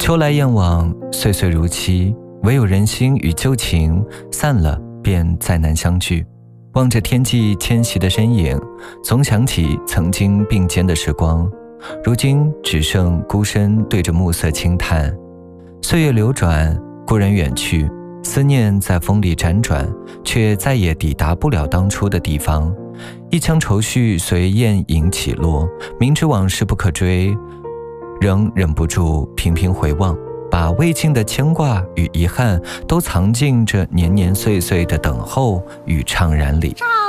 秋来雁往，岁岁如期，唯有人心与旧情散了，便再难相聚。望着天际迁徙的身影，总想起曾经并肩的时光，如今只剩孤身对着暮色轻叹。岁月流转，故人远去，思念在风里辗转，却再也抵达不了当初的地方。一腔愁绪随雁影起落，明知往事不可追，仍忍不住频频回望，把未尽的牵挂与遗憾都藏进这年年岁岁的等候与怅然里。